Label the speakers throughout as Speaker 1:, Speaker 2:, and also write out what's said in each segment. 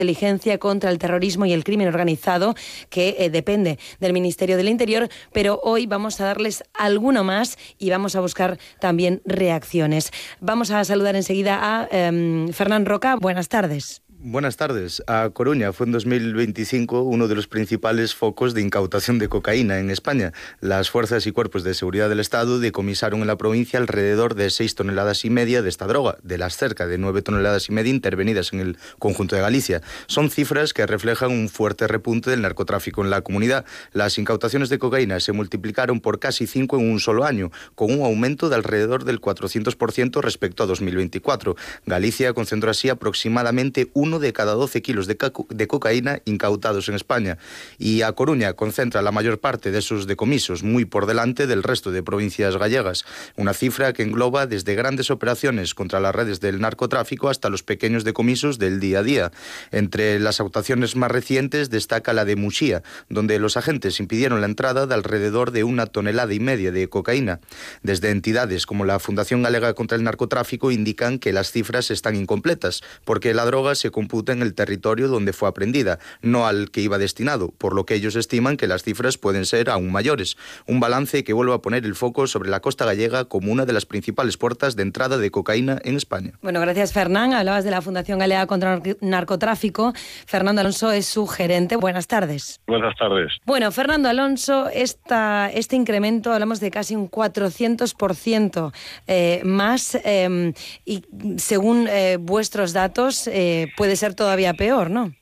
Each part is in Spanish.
Speaker 1: inteligencia contra el terrorismo y el crimen organizado, que depende del Ministerio del Interior, pero hoy vamos a darles alguno más y vamos a buscar también reacciones. Vamos a saludar enseguida a Fernán Roca. Buenas tardes.
Speaker 2: Buenas tardes. A Coruña fue en 2025 uno de los principales focos de incautación de cocaína en España. Las fuerzas y cuerpos de seguridad del Estado decomisaron en la provincia alrededor de 6,5 toneladas de esta droga, de las cerca de 9,5 toneladas intervenidas en el conjunto de Galicia. Son cifras que reflejan un fuerte repunte del narcotráfico en la comunidad. Las incautaciones de cocaína se multiplicaron por casi 5 en un solo año, con un aumento de alrededor del 400% respecto a 2024. Galicia concentró así aproximadamente 1 de cada 12 kilos de cocaína incautados en España, y A Coruña concentra la mayor parte de esos decomisos, muy por delante del resto de provincias gallegas, una cifra que engloba desde grandes operaciones contra las redes del narcotráfico hasta los pequeños decomisos del día a día. Entre las actuaciones más recientes destaca la de Muxía, donde los agentes impidieron la entrada de alrededor de 1,5 toneladas de cocaína. Desde entidades como la Fundación Galega contra el Narcotráfico indican que las cifras están incompletas, porque la droga se computa en el territorio donde fue aprehendida, no al que iba destinado, por lo que ellos estiman que las cifras pueden ser aún mayores. Un balance que vuelve a poner el foco sobre la costa gallega como una de las principales puertas de entrada de cocaína en España.
Speaker 1: Bueno, gracias, Fernán. Hablabas de la Fundación Galega contra el Narcotráfico. Fernando Alonso es su gerente. Buenas tardes.
Speaker 3: Buenas tardes.
Speaker 1: Bueno, Fernando Alonso, este incremento, hablamos de casi un 400% más, y según vuestros datos puede ser todavía peor, ¿no?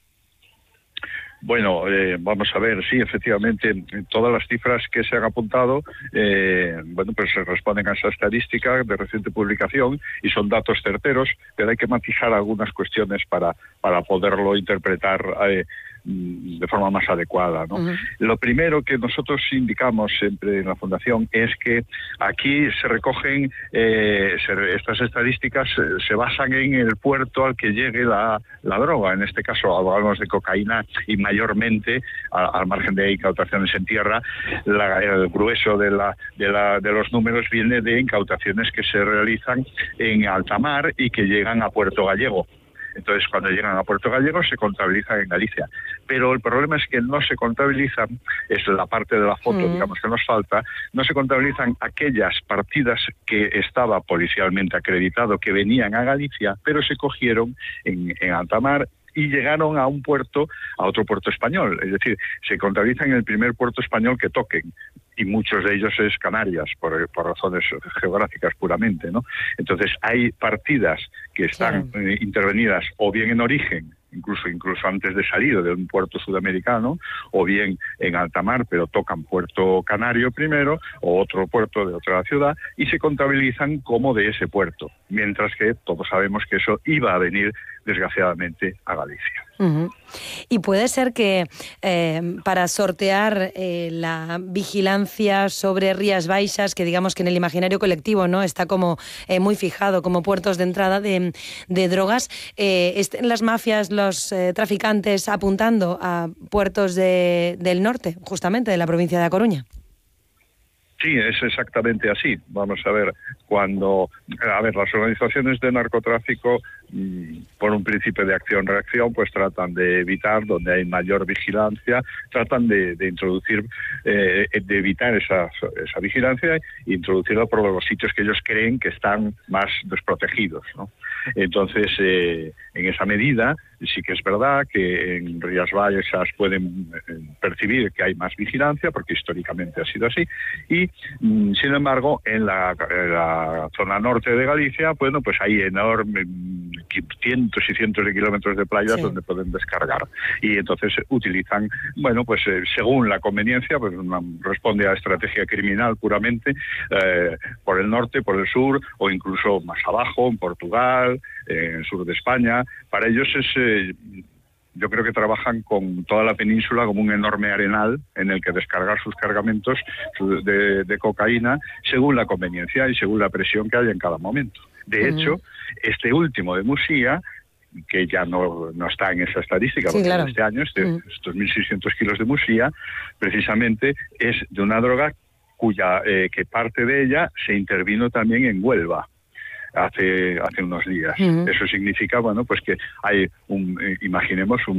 Speaker 3: Bueno, vamos a ver, sí, efectivamente, todas las cifras que se han apuntado, pues se responden a esa estadística de reciente publicación y son datos certeros, pero hay que matizar algunas cuestiones para poderlo interpretar de forma más adecuada, ¿no? Uh-huh. Lo primero que nosotros indicamos siempre en la Fundación es que aquí se recogen, estas estadísticas se basan en el puerto al que llegue la droga. En este caso hablamos de cocaína y mayormente, al margen de incautaciones en tierra, el grueso de los números viene de incautaciones que se realizan en alta mar y que llegan a Puerto Gallego. Entonces, cuando llegan a Puerto Gallego se contabilizan en Galicia. Pero el problema es que no se contabilizan, es la parte de la foto, digamos, que nos falta, no se contabilizan aquellas partidas que estaba policialmente acreditado que venían a Galicia, pero se cogieron en alta mar y llegaron a otro puerto español. Es decir, se contabilizan en el primer puerto español que toquen, y muchos de ellos es Canarias, por razones geográficas puramente, ¿no? Entonces, hay partidas que están intervenidas o bien en origen, incluso antes de salir de un puerto sudamericano, o bien en alta mar, pero tocan Puerto Canario primero, o otro puerto de otra ciudad, y se contabilizan como de ese puerto, mientras que todos sabemos que eso iba a venir, desgraciadamente, a Galicia.
Speaker 1: Uh-huh. Y puede ser que para sortear la vigilancia sobre Rías Baixas, que digamos que en el imaginario colectivo no está como muy fijado como puertos de entrada de drogas, estén las mafias, los traficantes apuntando a puertos del norte, justamente de la provincia de A Coruña.
Speaker 3: Sí, es exactamente así. Vamos a ver, las organizaciones de narcotráfico, por un principio de acción-reacción, pues tratan de evitar, donde hay mayor vigilancia, tratan de introducir, de evitar esa vigilancia e introducirla por los sitios que ellos creen que están más desprotegidos, ¿no? Entonces, en esa medida, sí que es verdad que en Rías Baixas pueden percibir que hay más vigilancia, porque históricamente ha sido así, y sin embargo, en la zona norte de Galicia, bueno, pues hay enormes cientos y cientos de kilómetros de playas donde pueden descargar, y entonces utilizan, bueno, pues según la conveniencia, pues responde a estrategia criminal puramente, por el norte, por el sur, o incluso más abajo, en Portugal, en el sur de España. Para ellos yo creo que trabajan con toda la península como un enorme arenal en el que descargar sus cargamentos de cocaína según la conveniencia y según la presión que haya en cada momento. De hecho, este último de Muxía, que ya no está en esa estadística, porque claro, este año, estos 1.600 kilos de Muxía, precisamente es de una droga que parte de ella se intervino también en Huelva. hace unos días. Eso significa, bueno, pues que hay imaginemos